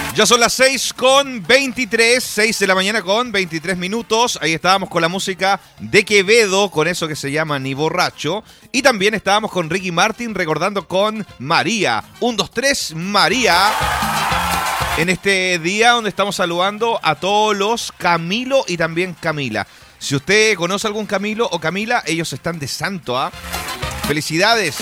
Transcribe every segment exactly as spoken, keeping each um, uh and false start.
Ya son las seis con veintitrés, seis de la mañana con veintitrés minutos. Ahí estábamos con la música de Quevedo, con eso que se llama Ni Borracho. Y también estábamos con Ricky Martin recordando con María. Un, dos, tres, María. En este día donde estamos saludando a todos los Camilo y también Camila. Si usted conoce algún Camilo o Camila, ellos están de santo, ¿ah? ¡Felicidades!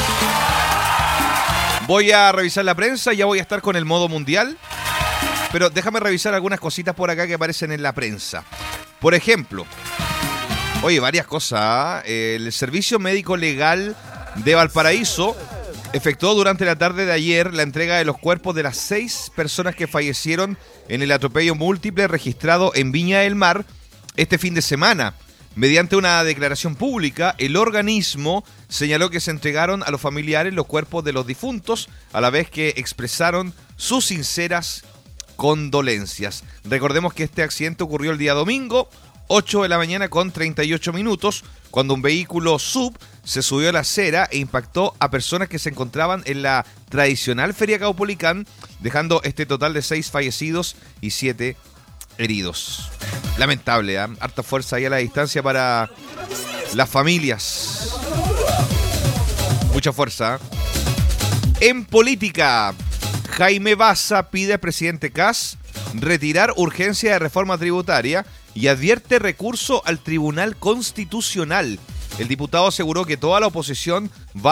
Voy a revisar la prensa, ya voy a estar con el modo mundial. Pero déjame revisar algunas cositas por acá que aparecen en la prensa. Por ejemplo, oye, varias cosas. ¿eh? El Servicio Médico Legal de Valparaíso efectuó durante la tarde de ayer la entrega de los cuerpos de las seis personas que fallecieron en el atropello múltiple registrado en Viña del Mar este fin de semana. Mediante una declaración pública, el organismo señaló que se entregaron a los familiares los cuerpos de los difuntos, a la vez que expresaron sus sinceras condolencias. Recordemos que este accidente ocurrió el día domingo, ocho de la mañana con treinta y ocho minutos, cuando un vehículo sub se subió a la acera e impactó a personas que se encontraban en la tradicional Feria Caupolicán, dejando este total de seis fallecidos y siete heridos. Lamentable, ¿eh? Harta fuerza ahí a la distancia para las familias. Mucha fuerza. ¿eh? En política, Jaime Baza pide al presidente Kast retirar urgencia de reforma tributaria y advierte recurso al Tribunal Constitucional. El diputado aseguró que toda la oposición va